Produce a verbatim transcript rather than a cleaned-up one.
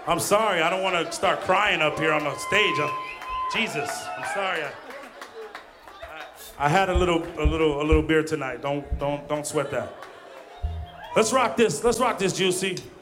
I'm sorry. I don't want to start crying up here on the stage. Uh, Jesus, I'm sorry. I, I had a little, a little, a little beer tonight. Don't, don't, don't sweat that. Let's rock this. Let's rock this, Juicy.